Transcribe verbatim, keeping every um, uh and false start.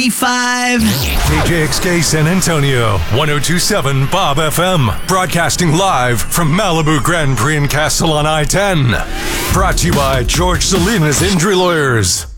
Five. K J X K San Antonio, one oh two point seven Bob F M. Broadcasting live from Malibu Grand Prix and Castle on I ten. Brought to you by George Salinas Injury Lawyers.